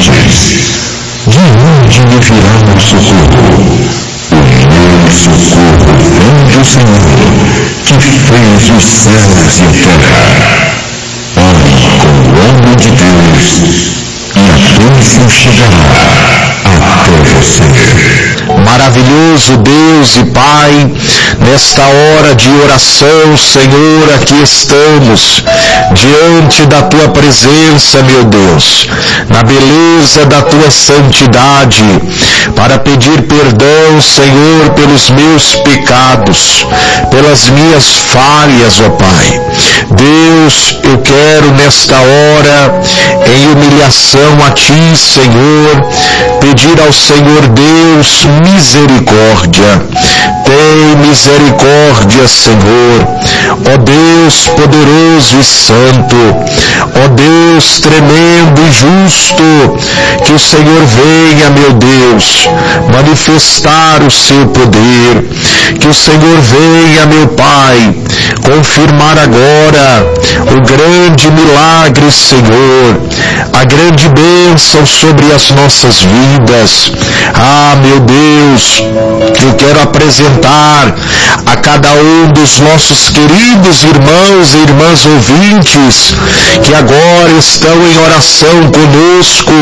diz: de onde me virá o socorro? O meu socorro vem do Senhor, que fez os céus e a terra. Ore com o homem de Deus, e a bênção chegará até você. Maravilhoso Deus e Pai, nesta hora de oração, Senhor, aqui estamos, diante da Tua presença, meu Deus, na beleza da Tua santidade, para pedir perdão, Senhor, pelos meus pecados, pelas minhas falhas, ó Pai. Deus, eu quero nesta hora, em humilhação a Ti, Senhor, pedir ao Senhor Deus misericórdia. Tem misericórdia, Senhor. Ó Deus poderoso e santo, ó Deus tremendo e justo, que o Senhor venha, meu Deus, manifestar o seu poder, que o Senhor venha, meu Pai, confirmar agora o grande milagre, Senhor, a grande bênção sobre as nossas vidas. Ah, meu Deus, eu quero apresentar a cada um dos nossos queridos irmãos e irmãs ouvintes que agora estão em oração conosco,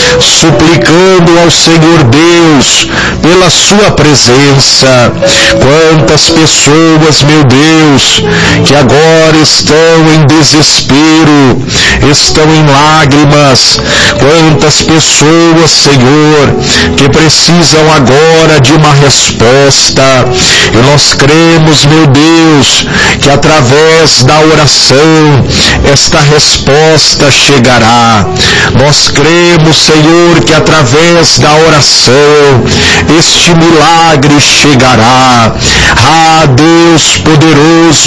suplicando ao Senhor Deus pela sua presença. Quantas pessoas, meu Deus, que agora estão em desespero, estão em lágrimas. Quantas pessoas, Senhor, que precisam agora de uma resposta. E nós cremos, meu Deus, que através da oração esta resposta chegará. Nós cremos, Senhor, que através da oração este milagre chegará. Ah, Deus poderoso,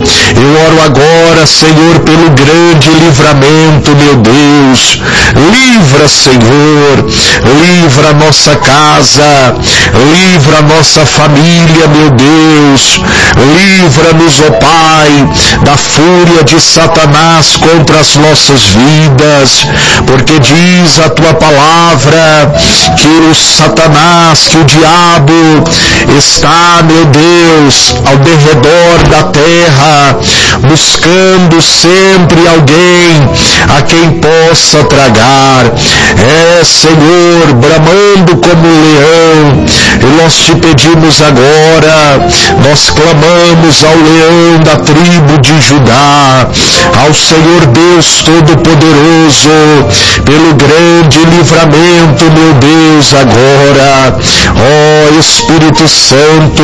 eu oro agora, Senhor, pelo grande livramento, meu Deus. Livra, Senhor, livra a nossa casa, livra a nossa família, meu Deus. Livra-nos, ó Pai, da fúria de Satanás contra as nossas vidas, porque diz a Tua palavra que o Satanás, que o diabo está, meu Deus, ao derredor da terra, buscando sempre alguém a quem possa tragar. É, Senhor, bramando como um leão, e nós te pedimos agora, nós clamamos ao leão da tribo de Judá, ao Senhor Deus Todo-Poderoso, pelo grande livramento, meu Deus, agora. Ó Espírito Santo,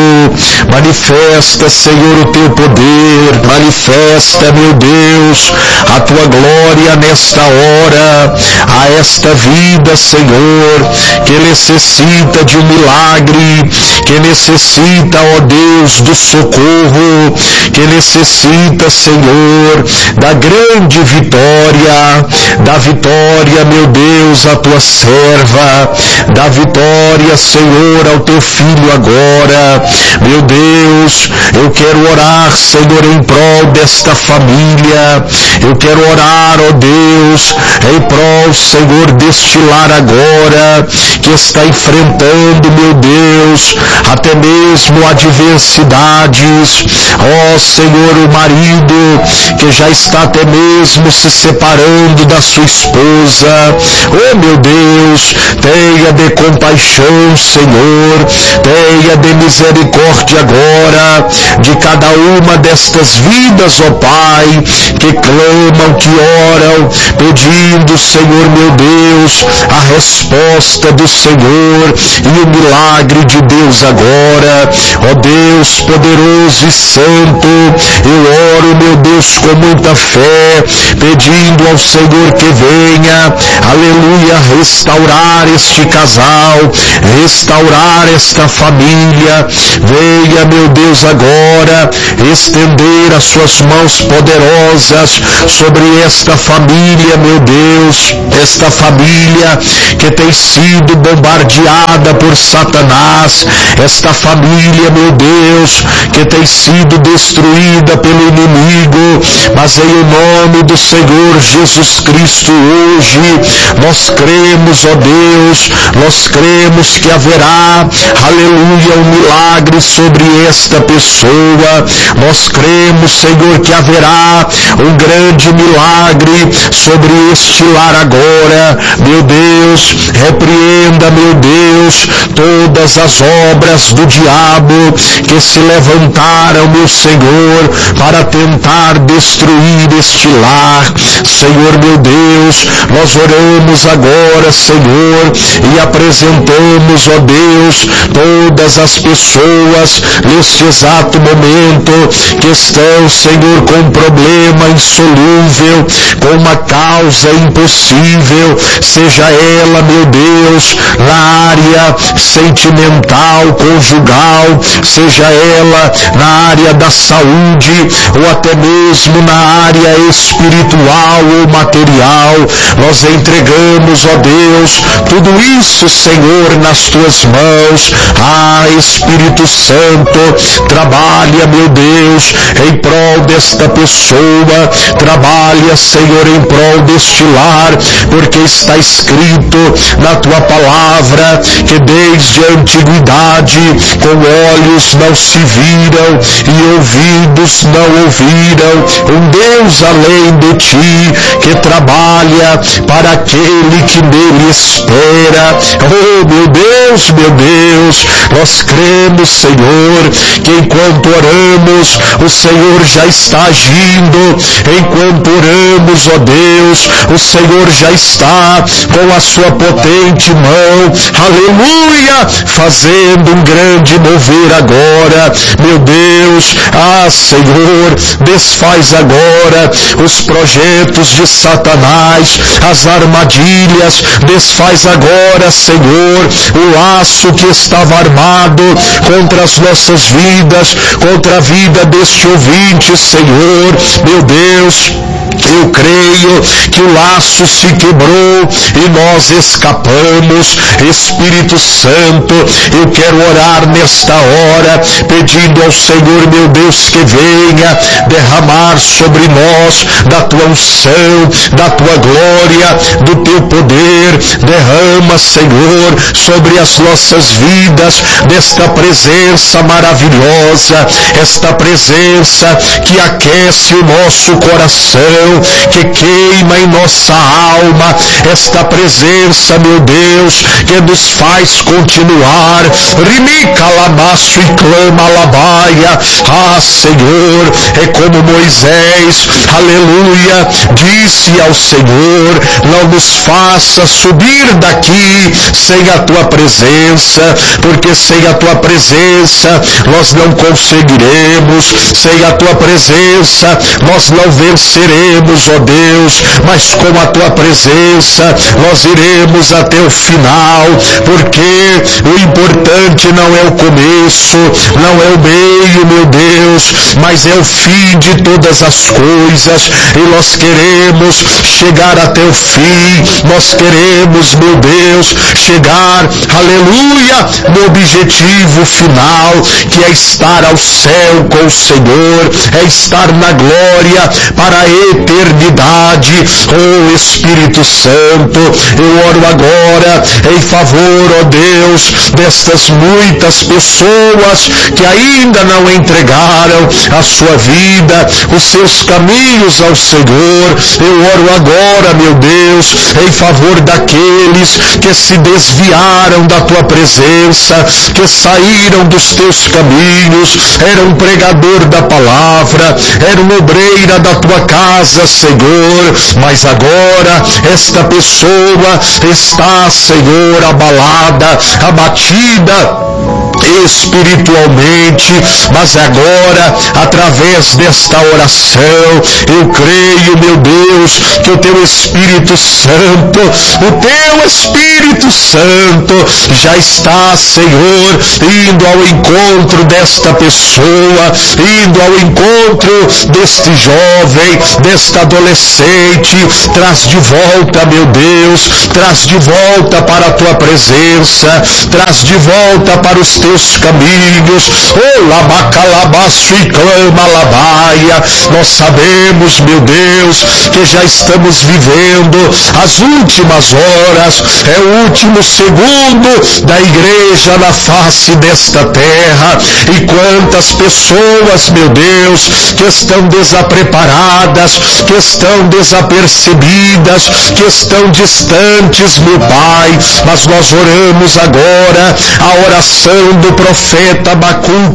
manifesta, Senhor, o Teu poder, manifesta, meu Deus, a Tua glória nesta hora, a esta vida, Senhor, que necessita de um milagre, que necessita, ó Deus, do socorro, que necessita, Senhor, da grande vitória, da vitória, meu Deus, à Tua serva, da vitória, Senhor, ao Teu filho agora. Meu Deus, eu quero orar, Senhor, em prol desta família, eu quero orar, ó Deus, em prol, Senhor, deste lar agora, que está enfrentando, meu Deus, até mesmo adversidades. Ó Senhor, o marido que já está até mesmo se separando da sua esposa. Oh, meu Deus, tenha de compaixão, Senhor, tenha de misericórdia agora de cada uma destas vidas, ó Pai, que clamam, que oram, pedindo, Senhor, meu Deus, a resposta do Senhor e o milagre de Deus agora. Ó Deus poderoso e santo, eu oro, meu Deus, com muita fé, pedindo ao Senhor que venha, aleluia, restaurar este casal, restaurar esta família. Venha, meu Deus, agora estender as suas mãos poderosas sobre esta família, meu Deus, esta família que tem sido bombardeada por Satanás, esta família, meu Deus, que tem sido destruída pelo inimigo, mas em o nome do Senhor Jesus Cristo hoje, nós cremos, ó Deus, nós cremos que haverá, aleluia, um milagre sobre esta pessoa, nós cremos, Senhor, que haverá um grande milagre sobre este lar agora, meu Deus, repreenda, meu Deus, todas as obras do diabo que se levantaram, meu Senhor, para tentar destruir este lar. Senhor, meu Deus, nós oramos agora, Senhor, e apresentamos, ó Deus, todas as pessoas neste exato momento que estão, Senhor, com um problema insolúvel, com uma causa impossível, seja ela, meu Deus, na área sentimental, conjugal, seja ela na área da saúde, ou até mesmo na área espiritual ou material. Nós entregamos, ó Deus, tudo isso, Senhor, nas tuas mãos. Ah, Espírito Santo, trabalha, meu Deus, em prol desta pessoa, trabalha, Senhor, em prol deste lar, porque está escrito na tua palavra que desde a antiguidade com olhos não se viram e ouvidos não ouviram um Deus além de ti, que trabalha para aquele que nele espera. Oh, meu Deus, nós cremos, Senhor, que enquanto oramos, o Senhor já está agindo, enquanto oramos, ó Deus, o Senhor já está com a sua potente mão, aleluia, fazendo um grande mover agora, meu Deus. Ah, Senhor, desfaz agora os projetos de Satanás, as armadilhas, desfaz agora, Senhor, o laço que estava armado contra as nossas vidas, contra a vida deste ouvinte, Senhor, meu Deus. Eu creio que o laço se quebrou e nós escapamos. Espírito Santo, eu quero orar nesta hora, pedindo ao Senhor, meu Deus, que venha derramar sobre nós da tua unção, da tua glória, do teu poder. Derrama, Senhor, sobre as nossas vidas desta presença maravilhosa, esta presença que aquece o nosso coração, que queima em nossa alma, esta presença, meu Deus, que nos faz continuar. Rimica lamaço e clama labaia. Ah, Senhor, é como Moisés, aleluia, disse ao Senhor: não nos faça subir daqui sem a tua presença, porque sem a tua presença nós não conseguiremos, sem a tua presença nós não venceremos, ó Deus, mas com a tua presença nós iremos até o final, porque o importante não é o começo, não é o meio, meu Deus, mas é o fim de todas as coisas, e nós queremos chegar até o fim, nós queremos, meu Deus, chegar, aleluia, no objetivo final, que é estar ao céu com o Senhor, é estar na glória para a eternidade. Oh, Espírito Santo, eu oro agora em favor, ó Deus, destas muitas pessoas que ainda não entregaram a sua vida, os seus caminhos ao Senhor. Eu oro agora, meu Deus, em favor daqueles que se desviaram da tua presença, que saíram dos teus caminhos, era um pregador da palavra, era uma obreira da tua casa, Senhor, mas agora esta pessoa está, Senhor, abalada, abatida espiritualmente, mas agora, através desta oração, eu creio, meu Deus, que o teu Espírito Santo Santo já está, Senhor, indo ao encontro desta pessoa, indo ao encontro deste jovem, desta adolescente. Traz de volta, meu Deus, traz de volta para a tua presença, traz de volta para os teus caminhos. Oh, labacalabaço e clama labaia. Nós sabemos, meu Deus, que já estamos vivendo as últimas horas, é o último segundo da igreja na face desta terra. E quantas pessoas, meu Deus, que estão desapreparadas, que estão desapercebidas, que estão distantes, meu Pai. Mas nós oramos agora a oração do profeta Abacuque